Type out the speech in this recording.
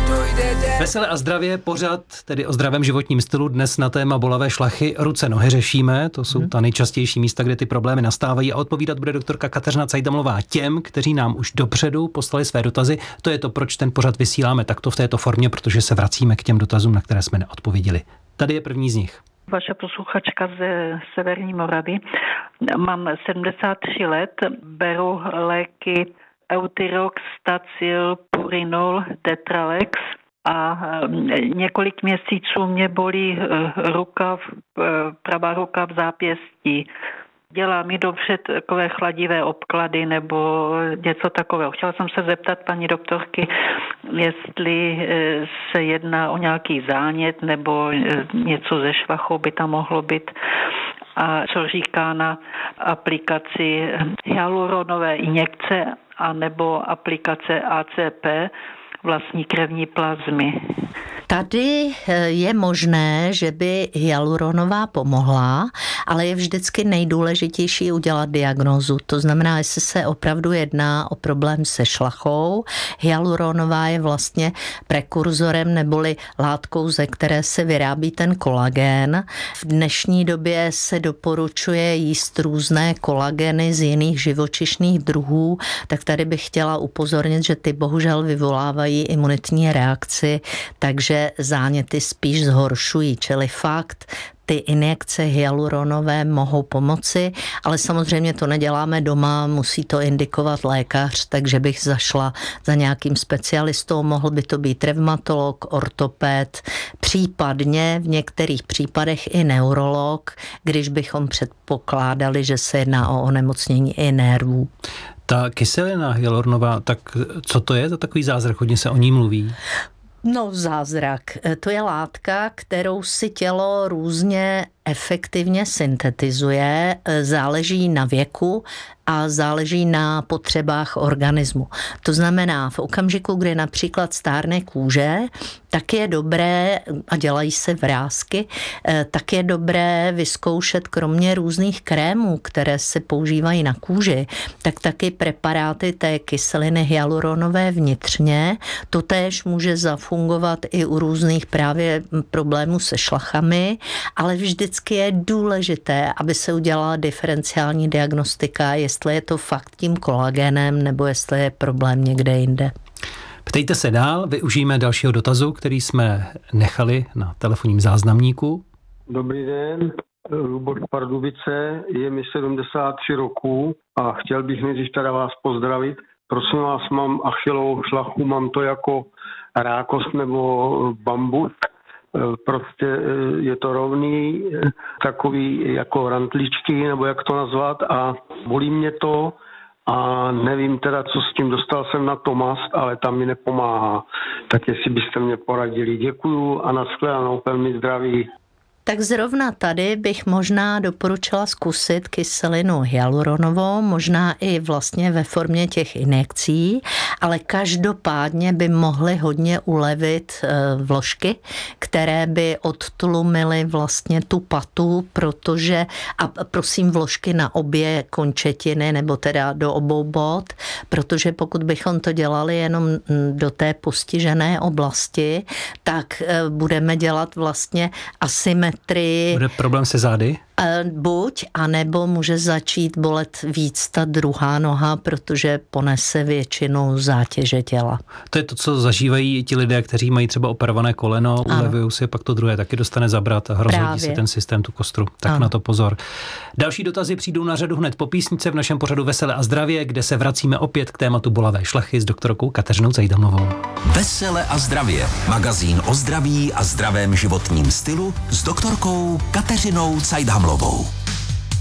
dojde den. Vesele a zdravě, pořad, tedy o zdravém životním stylu, dnes na téma bolavé šlachy, ruce, nohy řešíme, to jsou ta nejčastější místa, kde ty problémy nastávají a odpovídat bude doktorka Kateřina Cajdamlová těm, kteří nám už dopředu poslali své dotazy. To je to, proč ten pořad vysíláme takto v této formě, protože se vracíme k těm dotazům, na které jsme neodpověděli. Tady je první z nich. Vaše posluchačka ze Severní Moravy. Mám 73 let, beru léky Euthyrox, Stacil, Purinol, Tetralex a několik měsíců mě bolí ruka, pravá ruka v zápěstí. Dělá mi dobře takové chladivé obklady nebo něco takového. Chtěla jsem se zeptat paní doktorky, jestli se jedná o nějaký zánět nebo něco ze švachou by tam mohlo být a co říká na aplikaci hyaluronové injekce a nebo aplikace ACP vlastní krevní plazmy. Tady je možné, že by hyaluronová pomohla, ale je vždycky nejdůležitější udělat diagnózu. To znamená, jestli se opravdu jedná o problém se šlachou. Hyaluronová je vlastně prekurzorem neboli látkou, ze které se vyrábí ten kolagén. V dnešní době se doporučuje jíst různé kolageny z jiných živočišných druhů, tak tady bych chtěla upozornit, že ty bohužel vyvolávají imunitní reakci, takže záněty spíš zhoršují, čili fakt ty injekce hyaluronové mohou pomoci, ale samozřejmě to neděláme doma, musí to indikovat lékař, takže bych zašla za nějakým specialistou, mohl by to být revmatolog, ortoped, případně v některých případech i neurolog, když bychom předpokládali, že se jedná o onemocnění i nervů. Ta kyselina hyaluronová, tak co to je za takový zázrak? Hodně se o ní mluví. No, zázrak. To je látka, kterou si tělo různě efektivně syntetizuje, záleží na věku a záleží na potřebách organismu. To znamená, v okamžiku, kdy například stárne kůže, tak je dobré, a dělají se vrásky, tak je dobré vyzkoušet kromě různých krémů, které se používají na kůži, tak taky preparáty té kyseliny hyaluronové vnitřně. To též může zafungovat i u různých právě problémů se šlachami, ale vždycky je důležité, aby se udělala diferenciální diagnostika, jestli je to fakt tím kolagénem, nebo jestli je problém někde jinde. Ptejte se dál, využijeme dalšího dotazu, který jsme nechali na telefonním záznamníku. Dobrý den, Luboš Pardubice, je mi 73 roků a chtěl bych nejdřív teda vás pozdravit. Prosím vás, mám achilovou šlachu, mám to jako rákost nebo bambus. Prostě je to rovný, takový jako rantličky, nebo jak to nazvat, a bolí mě to a nevím teda, co s tím, dostal jsem na to mast, ale tam mi nepomáhá. Tak jestli byste mě poradili. Děkuju a nashledanou, velmi zdraví. Tak zrovna tady bych možná doporučila zkusit kyselinu hyaluronovou, možná i vlastně ve formě těch injekcí, ale každopádně by mohly hodně ulevit vložky, které by odtlumily vlastně tu patu, protože, a prosím vložky na obě končetiny, nebo teda do obou bod, protože pokud bychom to dělali jenom do té postižené oblasti, tak budeme dělat vlastně asymetrii. Bude problém se zády? Buď, anebo může začít bolet víc ta druhá noha, protože ponese většinu zátěže těla. To je to, co zažívají ti lidé, kteří mají třeba operované koleno, ulevují si, pak to druhé taky dostane zabrat a rozhodí si ten systém, tu kostru. Tak ano. Na to pozor. Další dotazy přijdou na řadu hned po písničce v našem pořadu Vesele a zdravě, kde se vracíme opět k tématu bolavé šlachy s doktorkou Kateřinou Cajdamlovou. Vesele a zdravě. Magazín o zdraví a zdravém životním stylu s doktorkou Kateřinou Cajdamlovou.